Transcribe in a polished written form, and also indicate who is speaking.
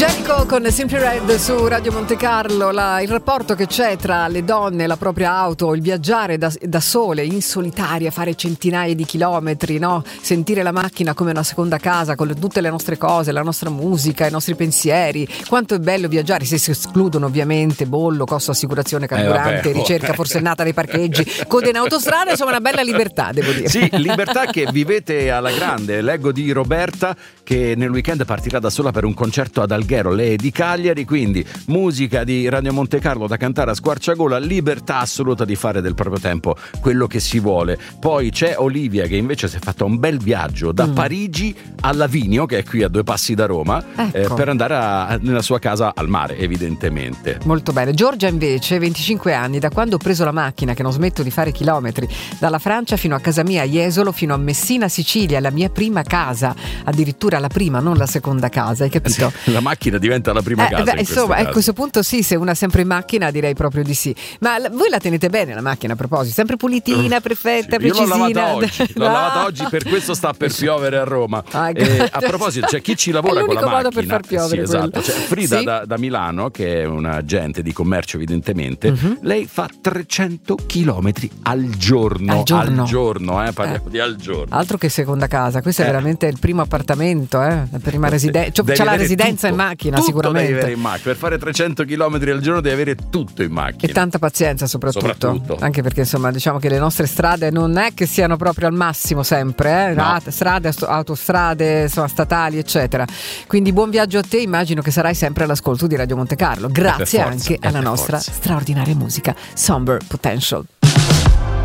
Speaker 1: Jericho con Simply Red su Radio Monte Carlo. Il rapporto che c'è tra le donne, la propria auto, il viaggiare da sole, in solitaria, fare centinaia di chilometri, no? Sentire la macchina come una seconda casa con tutte le nostre cose, la nostra musica, i nostri pensieri. Quanto è bello viaggiare, se si escludono ovviamente bollo, costo assicurazione, carburante, ricerca forsennata dei parcheggi, code in autostrada, insomma una bella libertà, devo dire.
Speaker 2: Sì, libertà che vivete alla grande. Leggo di Roberta che nel weekend partirà da sola per un concerto ad Alghero, lei è di Cagliari, quindi musica di Radio Monte Carlo da cantare a squarciagola, libertà assoluta di fare del proprio tempo quello che si vuole. Poi c'è Olivia che invece si è fatta un bel viaggio da Parigi a Lavinio, che è qui a 2 passi da Roma,
Speaker 1: ecco,
Speaker 2: per andare nella sua casa al mare, evidentemente.
Speaker 1: Molto bene. Giorgia invece, 25 anni, da quando ho preso la macchina che non smetto di fare chilometri, dalla Francia fino a casa mia a Jesolo, fino a Messina Sicilia, la mia prima casa, addirittura la prima, non la seconda casa, hai capito?
Speaker 2: Sì, la macchina diventa la prima casa.
Speaker 1: Insomma, a questo punto sì, se una è sempre in macchina direi proprio di sì. Ma voi la tenete bene la macchina, a proposito? Sempre pulitina, perfetta,
Speaker 2: sì,
Speaker 1: precisina?
Speaker 2: Io l'ho lavata oggi, per questo sta per piovere a Roma. A proposito, c'è chi ci lavora con la macchina.
Speaker 1: È l'unico modo per far piovere,
Speaker 2: sì, esatto. C'è Frida
Speaker 1: sì?
Speaker 2: da Milano, che è un agente di commercio evidentemente. Lei fa 300 chilometri al giorno. Parliamo di al giorno.
Speaker 1: Altro che seconda casa, questo è veramente il primo appartamento, la prima residenza. C'è la residenza
Speaker 2: tutto,
Speaker 1: in macchina,
Speaker 2: tutto
Speaker 1: sicuramente.
Speaker 2: Devi avere in macchina. Per fare 300 chilometri al giorno devi avere tutto in macchina.
Speaker 1: E tanta pazienza soprattutto. Anche perché insomma diciamo che le nostre strade non è che siano proprio al massimo sempre,
Speaker 2: no.
Speaker 1: Strade, autostrade, insomma, statali eccetera. Quindi buon viaggio a te, immagino che sarai sempre all'ascolto di Radio Monte Carlo. Grazie anche alla nostra straordinaria musica Somber Potential.